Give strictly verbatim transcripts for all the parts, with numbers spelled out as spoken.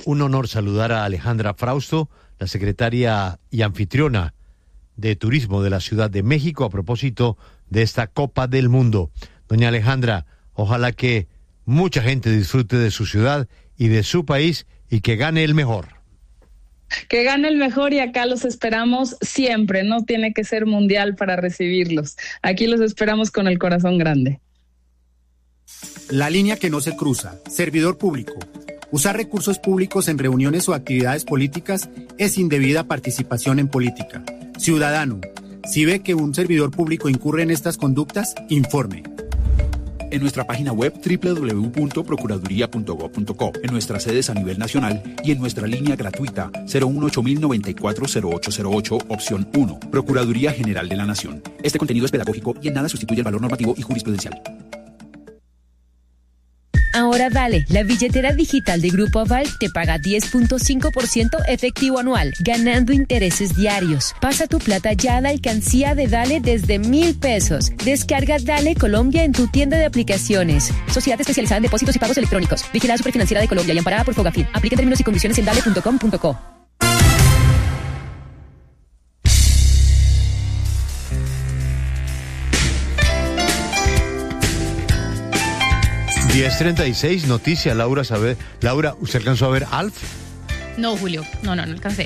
Un honor saludar a Alejandra Frausto, la secretaria y anfitriona de Turismo de la Ciudad de México, a propósito de esta Copa del Mundo. Doña Alejandra, ojalá que mucha gente disfrute de su ciudad y de su país y que gane el mejor. Que gane el mejor y acá los esperamos siempre, no tiene que ser mundial para recibirlos. Aquí los esperamos con el corazón grande. La línea que no se cruza, servidor público. Usar recursos públicos en reuniones o actividades políticas es indebida participación en política. Ciudadano, si ve que un servidor público incurre en estas conductas, informe. En nuestra página web doble u doble u doble u punto procuraduría punto gob punto co, en nuestras sedes a nivel nacional y en nuestra línea gratuita cero uno ocho cero nueve cuatro cero ocho cero ocho, opción uno. Procuraduría General de la Nación. Este contenido es pedagógico y en nada sustituye el valor normativo y jurisprudencial. Ahora Dale, la billetera digital de Grupo Aval te paga diez punto cinco por ciento efectivo anual, ganando intereses diarios. Pasa tu plata ya a la alcancía de Dale desde mil pesos. Descarga Dale Colombia en tu tienda de aplicaciones. Sociedad especializada en depósitos y pagos electrónicos. Vigilada Superfinanciera de Colombia y amparada por Fogafín. Aplica términos y condiciones en dale punto com punto co. diez treinta y seis, noticia, Laura, sabe, Laura, ¿usted alcanzó a ver Alf? No, Julio, no, no, no alcancé.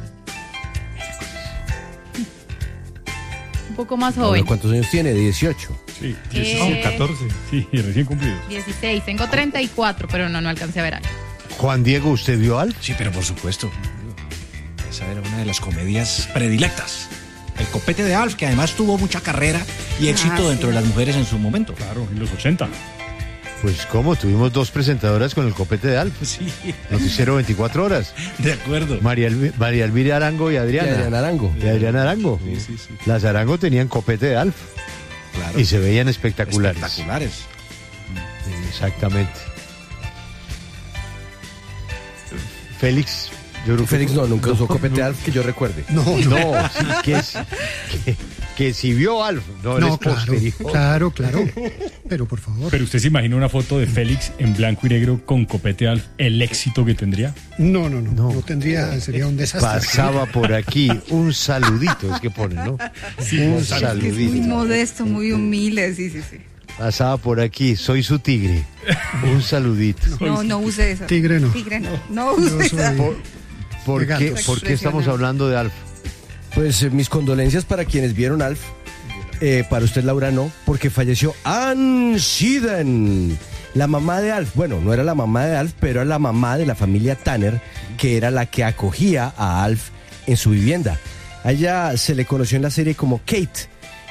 Un poco más joven. ¿Cuántos años tiene? dieciocho. Sí, dieciséis, catorce, sí, recién cumplidos. dieciséis, tengo treinta y cuatro, pero no, no alcancé a ver Alf. Juan Diego, ¿usted vio Alf? Sí, pero por supuesto. Esa era una de las comedias predilectas. El copete de Alf, que además tuvo mucha carrera y éxito ah, sí. dentro de las mujeres en su momento. Claro, en los ochenta. Pues cómo, tuvimos dos presentadoras con el copete de Alf. Sí. Noticiero veinticuatro horas. De acuerdo. María, Elvi- María Elvira Arango y Adriana. Y Adriana Arango. Y Adriana Arango. Sí, sí, sí. Las Arango tenían copete de Alf. Claro. Y se veían espectaculares. Espectaculares. Exactamente. Félix, yo creo que Félix no, nunca no, usó copete de no, Alf que yo recuerde. No, no, sí, que, es, que, que si vio Alf, no, no eres claro, posterior. claro, claro, pero por favor. Pero usted se imagina una foto de Félix en blanco y negro con copete Alf, el éxito que tendría. No, no, no, no, No. no tendría, sería un desastre. Pasaba por aquí, un saludito, es que pone, ¿no? Sí, un sí, saludito. Muy modesto, muy humilde, sí, sí, sí. Pasaba por aquí, soy su tigre. Un saludito. No, no use eso. Tigre no. Tigre no, no use eso. ¿Por, por De qué, gatos. ¿Por qué estamos hablando de Alf? Pues eh, mis condolencias para quienes vieron Alf. Eh, para usted, Laura, no, porque falleció Ann Sheehan, la mamá de Alf. Bueno, no era la mamá de Alf, pero era la mamá de la familia Tanner, que era la que acogía a Alf en su vivienda. A ella se le conoció en la serie como Kate.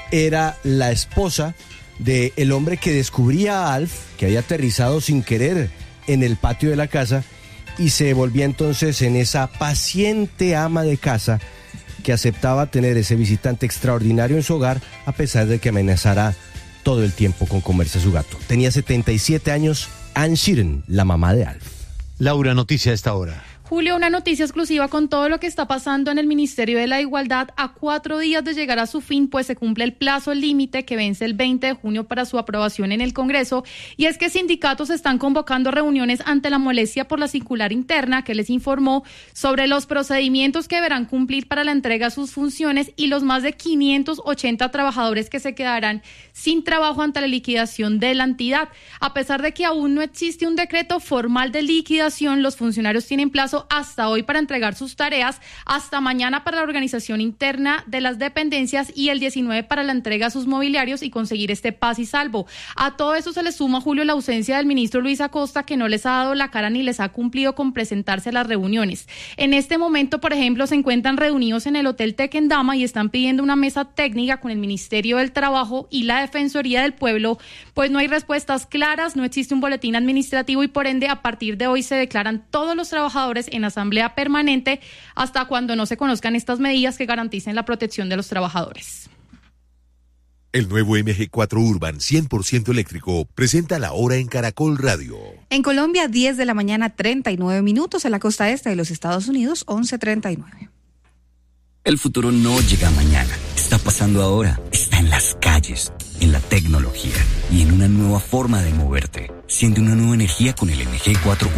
Era la esposa del hombre que descubría a Alf, que había aterrizado sin querer en el patio de la casa, y se volvía entonces en esa paciente ama de casa que aceptaba tener ese visitante extraordinario en su hogar, a pesar de que amenazara todo el tiempo con comerse a su gato. Tenía setenta y siete años, Ann Sheeran, la mamá de Alf. Laura, noticia a esta hora. Julio, una noticia exclusiva con todo lo que está pasando en el Ministerio de la Igualdad a cuatro días de llegar a su fin, pues se cumple el plazo límite que vence el veinte de junio para su aprobación en el Congreso, y es que sindicatos están convocando reuniones ante la molestia por la circular interna que les informó sobre los procedimientos que deberán cumplir para la entrega de sus funciones y los más de quinientos ochenta trabajadores que se quedarán sin trabajo ante la liquidación de la entidad. A pesar de que aún no existe un decreto formal de liquidación, los funcionarios tienen plazo hasta hoy para entregar sus tareas, hasta mañana para la organización interna de las dependencias y el diecinueve para la entrega a sus mobiliarios y conseguir este paz y salvo. A todo eso se le suma, Julio, la ausencia del ministro Luis Acosta, que no les ha dado la cara ni les ha cumplido con presentarse a las reuniones. En este momento, por ejemplo, se encuentran reunidos en el Hotel Tequendama y están pidiendo una mesa técnica con el Ministerio del Trabajo y la Defensoría del Pueblo, pues no hay respuestas claras, no existe un boletín administrativo y por ende a partir de hoy se declaran todos los trabajadores en asamblea permanente hasta cuando no se conozcan estas medidas que garanticen la protección de los trabajadores. El nuevo M G cuatro Urban cien por ciento eléctrico presenta la hora en Caracol Radio. En Colombia, diez de la mañana, treinta y nueve minutos. En la costa este de los Estados Unidos, once treinta y nueve. El futuro no llega mañana, está pasando ahora, está en las calles, en la tecnología y en una nueva forma de moverte. Siente una nueva energía con el M G cuatro